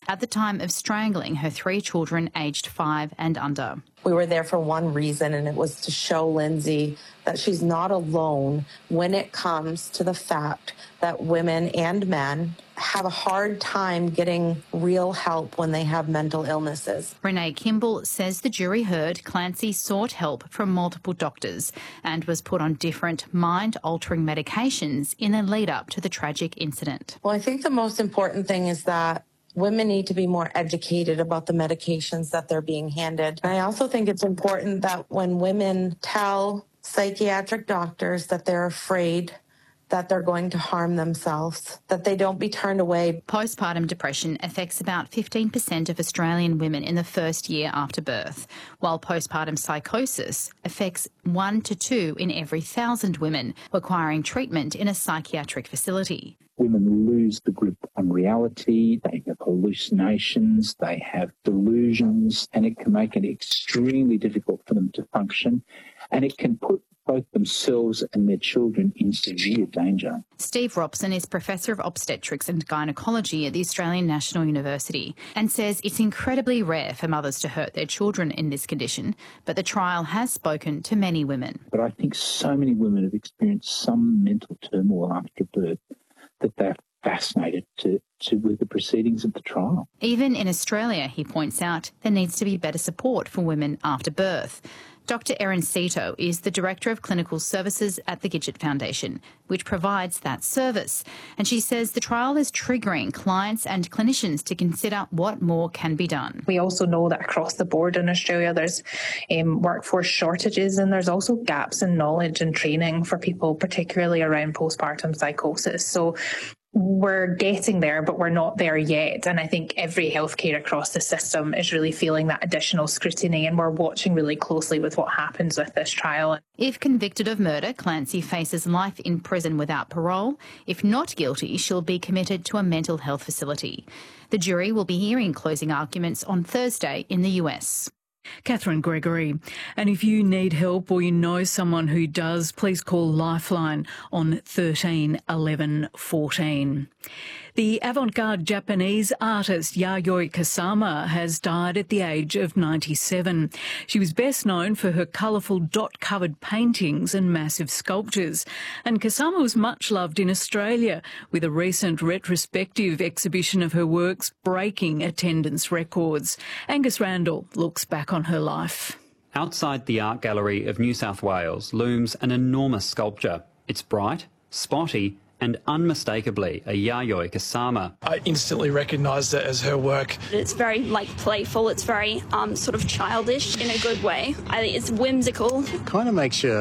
at the time of strangling her 3 children aged 5 and under. We were there for one reason, and it was to show Lindsay that she's not alone when it comes to the fact that women and men have a hard time getting real help when they have mental illnesses. Renee Kimball says the jury heard Clancy sought help from multiple doctors and was put on different mind-altering medications in the lead-up to the tragic incident. Well, I think the most important thing is that women need to be more educated about the medications that they're being handed. And I also think it's important that when women tell psychiatric doctors that they're afraid that they're going to harm themselves, that they don't be turned away. Postpartum depression affects about 15% of Australian women in the first year after birth, while postpartum psychosis affects 1 to 2 in every 1,000 women requiring treatment in a psychiatric facility. Women lose the grip on reality, they have hallucinations, they have delusions, and it can make it extremely difficult for them to function, and it can put both themselves and their children in severe danger. Steve Robson is Professor of Obstetrics and Gynecology at the Australian National University and says it's incredibly rare for mothers to hurt their children in this condition, but the trial has spoken to many women. But I think so many women have experienced some mental turmoil after birth that they're fascinated with the proceedings of the trial. Even in Australia, he points out, there needs to be better support for women after birth. Dr Erin Cito is the Director of Clinical Services at the Gidget Foundation, which provides that service. And she says the trial is triggering clients and clinicians to consider what more can be done. We also know that across the board in Australia there's workforce shortages, and there's also gaps in knowledge and training for people, particularly around postpartum psychosis. So we're getting there, but we're not there yet. And I think every healthcare across the system is really feeling that additional scrutiny, and we're watching really closely with what happens with this trial. If convicted of murder, Clancy faces life in prison without parole. If not guilty, she'll be committed to a mental health facility. The jury will be hearing closing arguments on Thursday in the US. Catherine Gregory. And if you need help or you know someone who does, please call Lifeline on 13 11 14. The avant-garde Japanese artist Yayoi Kusama has died at the age of 97. She was best known for her colourful dot-covered paintings and massive sculptures. And Kusama was much loved in Australia, with a recent retrospective exhibition of her works breaking attendance records. Angus Randall looks back on her life. Outside the Art Gallery of New South Wales looms an enormous sculpture. It's bright, spotty, and unmistakably a Yayoi Kusama. I instantly recognised it as her work. It's very, playful. It's very sort of childish in a good way. It's whimsical. It kind of makes you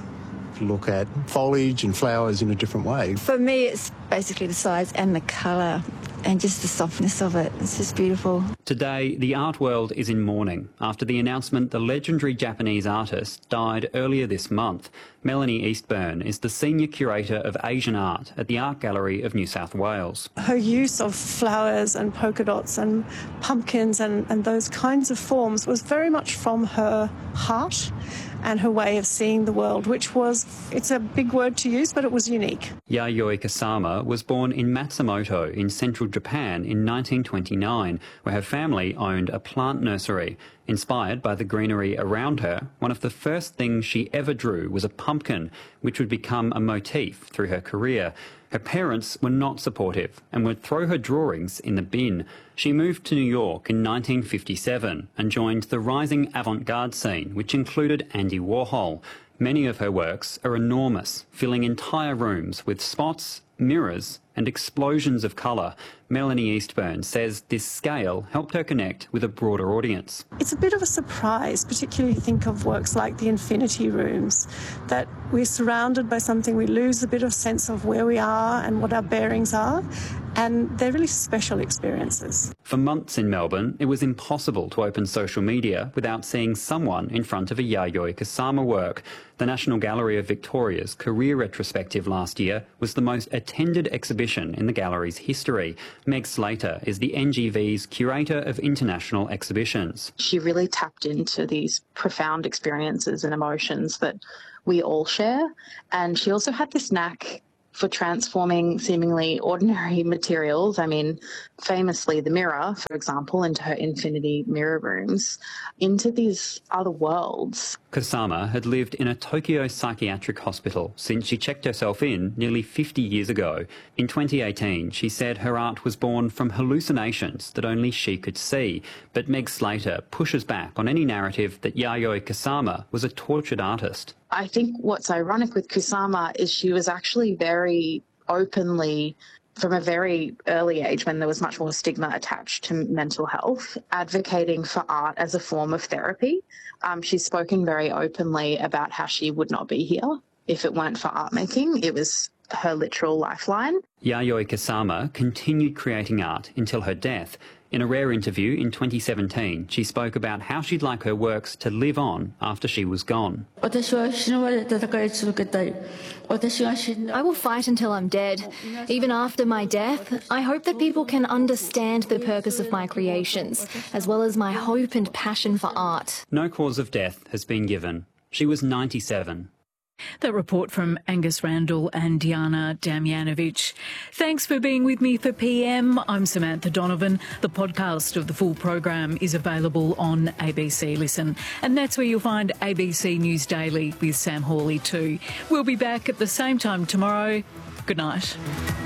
look at foliage and flowers in a different way. For me, it's basically the size and the colour and just the softness of it. It's just beautiful. Today, the art world is in mourning after the announcement the legendary Japanese artist died earlier this month. Melanie Eastburn is the Senior Curator of Asian Art at the Art Gallery of New South Wales. Her use of flowers and polka dots and pumpkins and those kinds of forms was very much from her heart and her way of seeing the world, which was, it's a big word to use, but it was unique. Yayoi Kusama was born in Matsumoto in central Japan in 1929, where her family owned a plant nursery. Inspired by the greenery around her, one of the first things she ever drew was a pumpkin, which would become a motif through her career. Her parents were not supportive and would throw her drawings in the bin. She moved to New York in 1957 and joined the rising avant-garde scene, which included Andy Warhol. Many of her works are enormous, filling entire rooms with spots, mirrors and explosions of colour. Melanie Eastburn says this scale helped her connect with a broader audience. It's a bit of a surprise, particularly think of works like the Infinity Rooms, that we're surrounded by something, we lose a bit of sense of where we are and what our bearings are, and they're really special experiences. For months in Melbourne, it was impossible to open social media without seeing someone in front of a Yayoi Kusama work. The National Gallery of Victoria's career retrospective last year was the most attended exhibition in the gallery's history. Meg Slater is the NGV's Curator of International Exhibitions. She really tapped into these profound experiences and emotions that we all share, and she also had this knack for transforming seemingly ordinary materials. I mean, famously the mirror, for example, into her infinity mirror rooms, into these other worlds. Kusama had lived in a Tokyo psychiatric hospital since she checked herself in nearly 50 years ago. In 2018, she said her art was born from hallucinations that only she could see. But Meg Slater pushes back on any narrative that Yayoi Kusama was a tortured artist. I think what's ironic with Kusama is she was actually very openly, from a very early age when there was much more stigma attached to mental health, advocating for art as a form of therapy. She's spoken very openly about how she would not be here if it weren't for art making. It was her literal lifeline. Yayoi Kusama continued creating art until her death. In a rare interview in 2017, she spoke about how she'd like her works to live on after she was gone. I will fight until I'm dead. Even after my death, I hope that people can understand the purpose of my creations, as well as my hope and passion for art. No cause of death has been given. She was 97. That report from Angus Randall and Diana Damjanovic. Thanks for being with me for PM. I'm Samantha Donovan. The podcast of the full program is available on ABC Listen. And that's where you'll find ABC News Daily with Sam Hawley too. We'll be back at the same time tomorrow. Good night.